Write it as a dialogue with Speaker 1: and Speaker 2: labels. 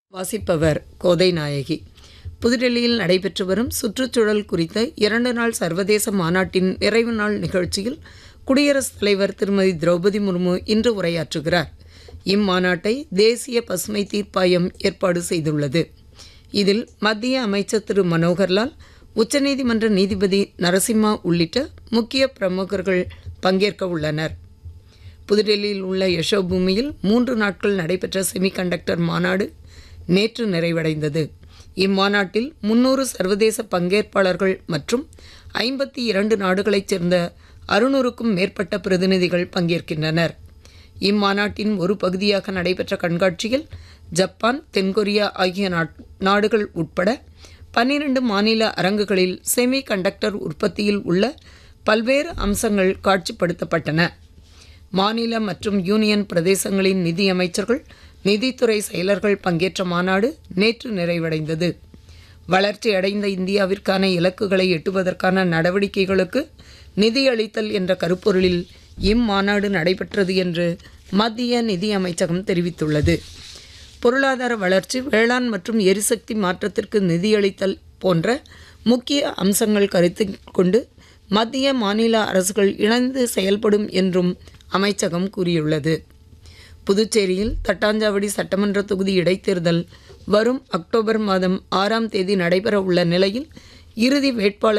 Speaker 1: வாசிப்பவர் கோதை நாயகி. புதுடெல்லியில் நடைபெற்று வரும் சுற்றுச்சூழல் குறித்த 2 நாள் சர்வதேச மாநாட்டின் நிறைவு நாள் நிகழ்ச்சியில் குடியரசுத் தலைவர் திருமதி திரௌபதி முர்மு இன்று உரையாற்றுகிறார். இம்மாநாட்டை தேசிய பசுமை தீர்ப்பாயம் ஏற்பாடு செய்துள்ளது. இதில் மத்திய அமைச்சர் திரு மனோகர்லால், உச்சநீதிமன்ற நீதிபதி நரசிம்மா உள்ளிட்ட முக்கிய பிரமுகர்கள் பங்கேற்க உள்ளனர். புதுடெல்லியில் உள்ள யசோபூமியில் 3 நாட்கள் நடைபெற்ற செமிகண்டக்டர் மாநாடு நேற்று நிறைவடைந்தது. இம்மாநாட்டில் 300 சர்வதேச பங்கேற்பாளர்கள் மற்றும் 52 நாடுகளைச் சேர்ந்த 600க்கும் மேற்பட்ட பிரதிநிதிகள் பங்கேற்கின்றனர். இம்மாநாட்டின் ஒரு பகுதியாக நடைபெற்ற கண்காட்சியில் ஜப்பான், தென்கொரியா ஆகிய நாடுகள் உட்பட 12 மாநில அரங்குகளில் செமி கண்டக்டர் உற்பத்தியில் உள்ள பல்வேறு அம்சங்கள் காட்சிப்படுத்தப்பட்டன. மாநில மற்றும் யூனியன் பிரதேசங்களின் நிதி அமைச்சர்கள், நிதித்துறை செயலர்கள் பங்கேற்ற மாநாடு நேற்று நிறைவடைந்தது. வளர்ச்சி அடைந்த இந்தியாவிற்கான இலக்குகளை எட்டுவதற்கான நடவடிக்கைகளுக்கு நிதியளித்தல் என்ற கருப்பொருளில் இம்மாநாடு நடைபெற்றது என்று மத்திய நிதி அமைச்சகம் தெரிவித்துள்ளது. பொருளாதார வளர்ச்சி, வேளாண் மற்றும் எரிசக்தி மாற்றத்திற்கு நிதியளித்தல் போன்ற முக்கிய அம்சங்கள் கருத்தில் கொண்டு மத்திய மாநில அரசுகள் இணைந்து செயல்படும் என்றும் அமைச்சகம் கூறியுள்ளது. புதுச்சேரியில் தட்டாஞ்சாவடி சட்டமன்ற தொகுதி இடைத்தேர்தல் வரும் அக்டோபர் மாதம் 6ஆம் தேதி நடைபெற உள்ள நிலையில் இறுதி வேட்பாளர்